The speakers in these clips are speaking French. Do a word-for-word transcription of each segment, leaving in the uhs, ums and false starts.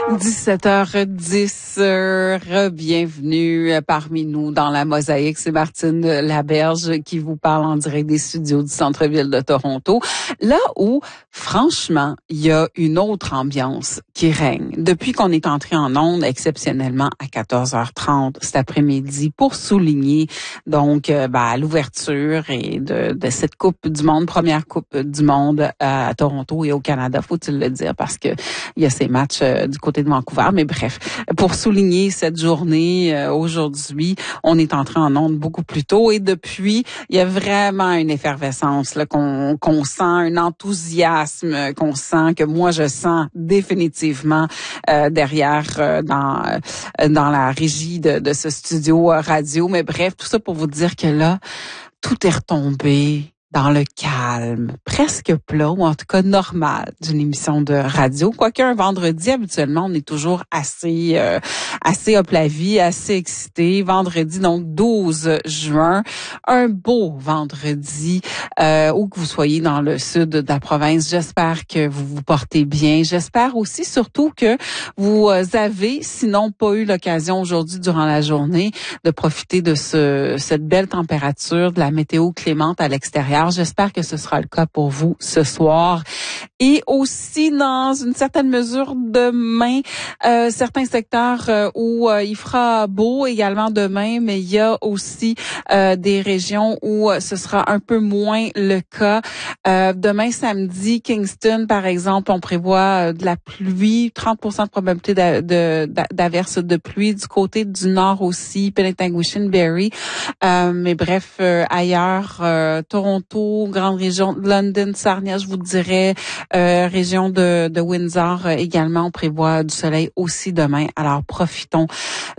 dix-sept heures dix, euh, bienvenue parmi nous dans la mosaïque. C'est Martine Laberge qui vous parle en direct des studios du centre-ville de Toronto. Là où, franchement, il y a une autre ambiance qui règne. Depuis qu'on est entré en ondes exceptionnellement à quatorze heures trente cet après-midi pour souligner donc euh, ben, l'ouverture et de, de cette Coupe du Monde, première Coupe du Monde à Toronto et au Canada, faut-il le dire, parce que il y a ces matchs euh, du côté de Vancouver. Mais bref, pour souligner cette journée euh, aujourd'hui, on est entré en ondes beaucoup plus tôt et depuis, il y a vraiment une effervescence là qu'on qu'on sent, un enthousiasme qu'on sent, que moi je sens définitivement euh, derrière euh, dans euh, dans la régie de, de ce studio euh, radio. Mais bref, tout ça pour vous dire que là, tout est retombé dans le calme, presque plat, ou en tout cas normal d'une émission de radio. Quoique un vendredi, habituellement, on est toujours assez euh, assez up la vie, assez excité. Vendredi, donc douze juin, un beau vendredi, euh, où que vous soyez dans le sud de la province. J'espère que vous vous portez bien. J'espère aussi surtout que vous avez, sinon pas eu l'occasion aujourd'hui durant la journée, de profiter de ce cette belle température, de la météo clémente à l'extérieur. J'espère que ce sera le cas pour vous ce soir. Et aussi, dans une certaine mesure, demain, euh, certains secteurs euh, où euh, il fera beau également demain, mais il y a aussi euh, des régions où euh, ce sera un peu moins le cas. Euh, demain, samedi, Kingston, par exemple, on prévoit euh, de la pluie, trente pour cent de probabilité d'a- de, d'averse de pluie. Du côté du nord aussi, Penetanguishene, Barrie. Euh, mais bref, euh, ailleurs, euh, Toronto, grande région de London, Sarnia, je vous dirais, euh, région de, de Windsor euh, également, on prévoit du soleil aussi demain. Alors, profitons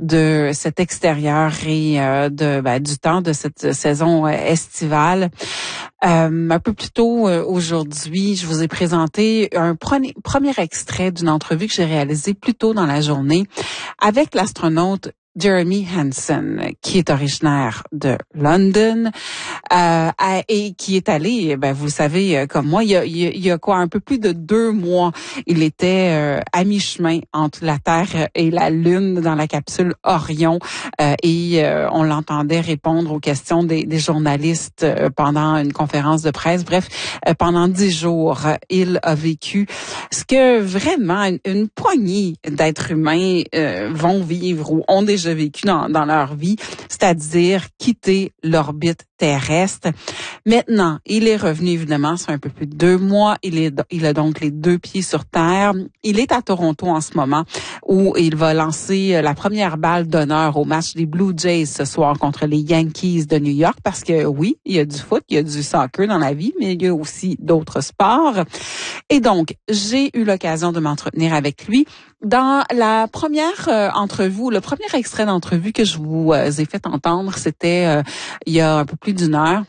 de cet extérieur et euh, de ben, du temps de cette saison euh, estivale. Euh, un peu plus tôt euh, aujourd'hui, je vous ai présenté un premier, premier extrait d'une entrevue que j'ai réalisée plus tôt dans la journée avec l'astronaute Jeremy Hansen, qui est originaire de London euh, et qui est allé, ben vous le savez comme moi, il y a, il y a quoi, un peu plus de deux mois, il était euh, à mi-chemin entre la Terre et la Lune dans la capsule Orion euh, et euh, on l'entendait répondre aux questions des, des journalistes euh, pendant une conférence de presse. Bref, euh, pendant dix jours, il a vécu ce que vraiment une, une poignée d'êtres humains euh, vont vivre ou ont déjà vécu dans, dans leur vie, c'est-à-dire quitter l'orbite terrestre. Maintenant, il est revenu évidemment, c'est un peu plus de deux mois. Il est, il a donc les deux pieds sur terre. Il est à Toronto en ce moment où il va lancer la première balle d'honneur au match des Blue Jays ce soir contre les Yankees de New York parce que oui, il y a du foot, il y a du soccer dans la vie, mais il y a aussi d'autres sports. Et donc, j'ai eu l'occasion de m'entretenir avec lui. Dans la première euh, entrevue, le premier extrait d'entrevue que je vous euh, ai fait entendre, c'était euh, il y a un peu plus d'une heure.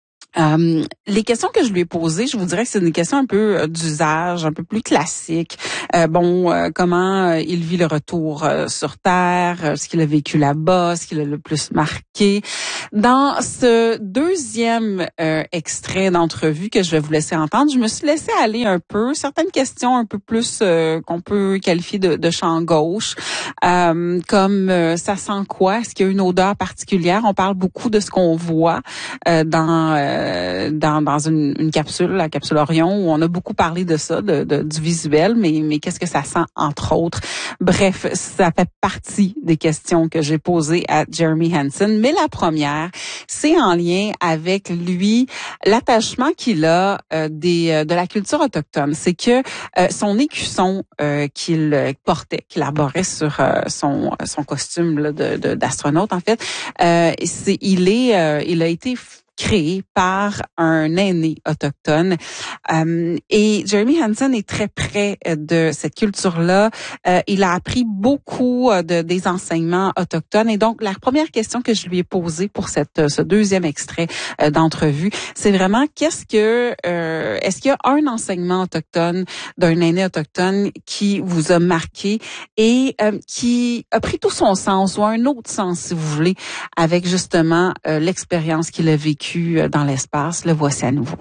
Euh, les questions que je lui ai posées, je vous dirais que c'est des questions un peu euh, d'usage, un peu plus classiques. Euh, bon, euh, comment euh, il vit le retour euh, sur Terre, euh, ce qu'il a vécu là-bas, ce qu'il a le plus marqué. Dans ce deuxième euh, extrait d'entrevue que je vais vous laisser entendre, je me suis laissée aller un peu, certaines questions un peu plus euh, qu'on peut qualifier de, de champ gauche, euh, comme euh, ça sent quoi, est-ce qu'il y a une odeur particulière? On parle beaucoup de ce qu'on voit euh, dans euh, dans dans une, une capsule, la capsule Orion, où on a beaucoup parlé de ça, de, de du visuel, mais mais qu'est-ce que ça sent entre autres. Bref, ça fait partie des questions que j'ai posées à Jeremy Hansen. Mais la première, c'est en lien avec lui, l'attachement qu'il a euh, des euh, de la culture autochtone. C'est que euh, son écusson euh, qu'il portait, qu'il arborait sur euh, son son costume là, de, de d'astronaute en fait, euh, c'est il est euh, il a été créé par un aîné autochtone. Euh, et Jeremy Hansen est très près de cette culture-là. Euh, il a appris beaucoup de, des enseignements autochtones. Et donc, la première question que je lui ai posée pour cette, ce deuxième extrait euh, d'entrevue, c'est vraiment qu'est-ce que, euh, est-ce qu'il y a un enseignement autochtone d'un aîné autochtone qui vous a marqué et euh, qui a pris tout son sens ou un autre sens, si vous voulez, avec justement euh, l'expérience qu'il a vécue dans l'espace. Le voici à nouveau.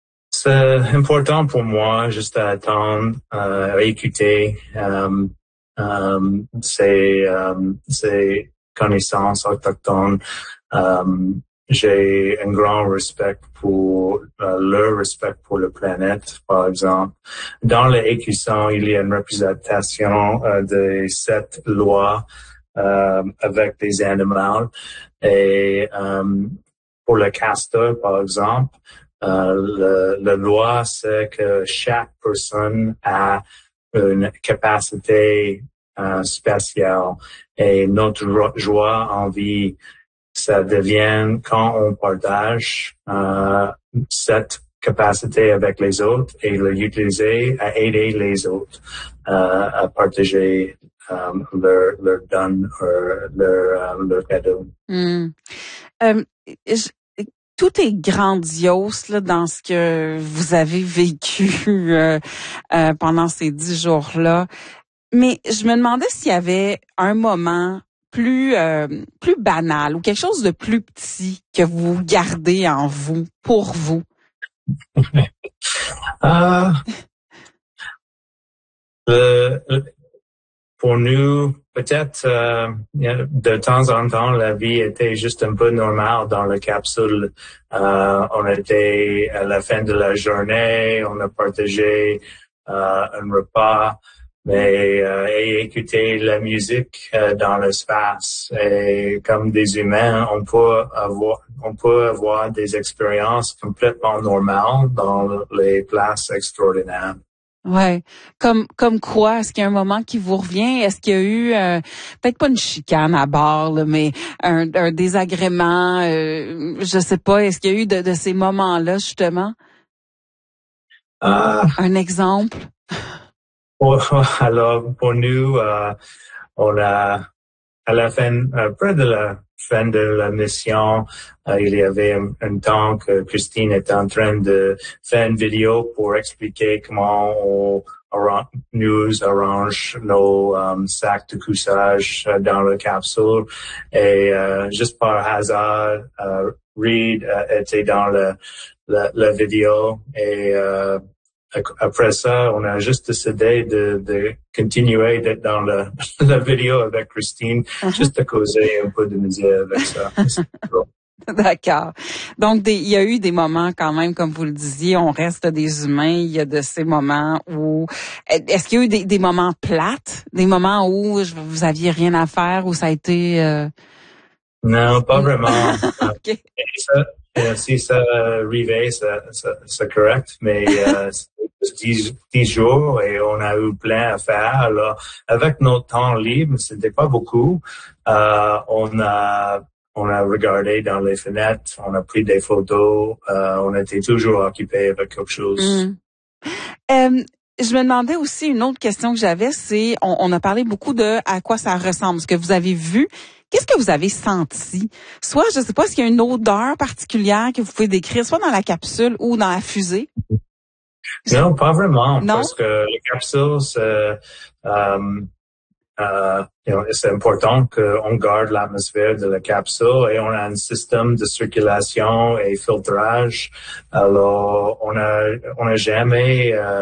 C'est important pour moi juste à attendre, euh, à écouter, euh, euh, ces, euh, ces connaissances autochtones. Euh, j'ai un grand respect pour euh, leur respect pour la planète, par exemple. Dans les écussons, il y a une représentation euh, de sept lois euh, avec des animaux. Et euh, pour le castor, par exemple, euh, le, la loi, c'est que chaque personne a une capacité euh, spéciale. Et notre joie en vie, ça devient quand on partage euh, cette capacité avec les autres et l'utiliser à aider les autres euh, à partager um, leur, leur don, leur, uh, leur cadeau. Mm. Euh, je, tout est grandiose là, dans ce que vous avez vécu euh, euh, pendant ces dix jours-là. Mais je me demandais s'il y avait un moment plus euh, plus banal ou quelque chose de plus petit que vous gardez en vous, pour vous. uh, le, le, pour nous, peut-être euh, de temps en temps, la vie était juste un peu normale dans la capsule. Euh, on était à la fin de la journée, on a partagé euh, un repas, mais euh, et écouter la musique euh, dans l'espace. Et comme des humains, on peut avoir, on peut avoir des expériences complètement normales dans les places extraordinaires. Ouais, comme comme quoi? Est-ce qu'il y a un moment qui vous revient? Est-ce qu'il y a eu euh, peut-être pas une chicane à bord, là, mais un, un désagrément? Euh, je sais pas. Est-ce qu'il y a eu de, de ces moments-là justement? Uh, un exemple? Alors pour nous, euh, on a à la fin, euh, près de la fin de la mission, euh, il y avait un, un temps que Christine était en train de faire une vidéo pour expliquer comment on nous arrange nos um, sacs de couchage uh, dans la capsule. Et euh, juste par hasard, uh, Reed uh, était dans la, la, la vidéo et uh, après ça, on a juste décidé de, de continuer d'être dans la, la vidéo avec Christine, uh-huh. juste à causer un peu de misère avec ça. D'accord. Donc, des, il y a eu des moments quand même, comme vous le disiez, on reste des humains. Il y a de ces moments où... Est-ce qu'il y a eu des, des moments plates? Des moments où vous aviez rien à faire, où ça a été... Euh... Non, pas vraiment. Okay. Ça, euh, si ça arrivait, ça, ça, c'est correct, mais euh, dix, dix jours et on a eu plein à faire. Alors, avec notre temps libre, c'était pas beaucoup. Euh, on a on a regardé dans les fenêtres, on a pris des photos, euh, on était toujours occupé avec quelque chose. Mm. Euh, je me demandais aussi, une autre question que j'avais, c'est, on, on a parlé beaucoup de à quoi ça ressemble, ce que vous avez vu. Qu'est-ce que vous avez senti? Soit, je sais pas, est-ce qu'il y a une odeur particulière que vous pouvez décrire, soit dans la capsule ou dans la fusée? Non, pas vraiment, non? parce que la capsule, c'est, um, uh, you know, c'est important qu'on garde l'atmosphère de la capsule et on a un système de circulation et filtrage. Alors, on a, on a jamais... Uh,